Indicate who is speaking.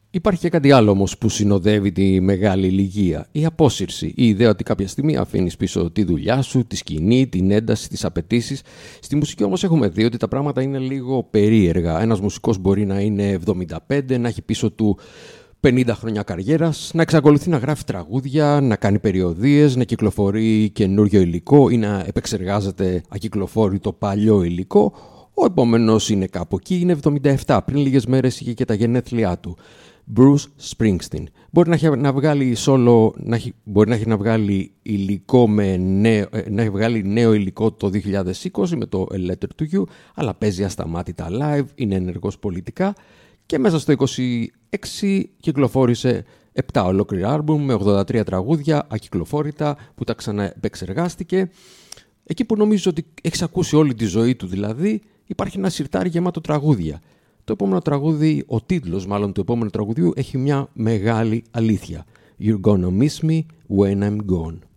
Speaker 1: Υπάρχει και κάτι άλλο όμως που συνοδεύει τη μεγάλη ηλικία. Η απόσυρση. Η ιδέα ότι κάποια στιγμή αφήνεις πίσω τη δουλειά σου, τη σκηνή, την ένταση, τις απαιτήσεις. Στη μουσική όμως έχουμε δει ότι τα πράγματα είναι λίγο περίεργα. Ένας μουσικός μπορεί να είναι 75, να έχει πίσω του 50 χρόνια καριέρας, να εξακολουθεί να γράφει τραγούδια, να κάνει περιοδίες, να κυκλοφορεί καινούριο υλικό ή να επεξεργάζεται ακυκλοφόρητο παλιό υλικό. Ο επόμενος είναι κάπου εκεί, είναι 77. Πριν λίγες μέρες είχε και τα γενέθλιά του. Bruce Springsteen. Μπορεί να έχει να βγάλει solo, μπορεί να έχει βγάλει υλικό να έχει βγάλει νέο υλικό το 2020 με το A Letter to You, αλλά παίζει ασταμάτητα live, είναι ενεργός πολιτικά και μέσα στο 2026 κυκλοφόρησε 7 ολόκληρα άλμπουμ με 83 τραγούδια ακυκλοφόρητα που τα ξαναεπεξεργάστηκε. Εκεί που νομίζω ότι έχεις ακούσει όλη τη ζωή του δηλαδή, υπάρχει ένα σιρτάρι γεμάτο τραγούδια. Το επόμενο τραγούδι, ο τίτλος μάλλον του επόμενου τραγουδιού έχει μια μεγάλη αλήθεια. You're gonna miss me when I'm gone.